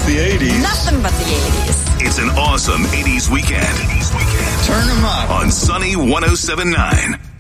the 80s. Nothing but the 80s. It's an awesome 80s weekend. Turn them up On Sunny 107.9.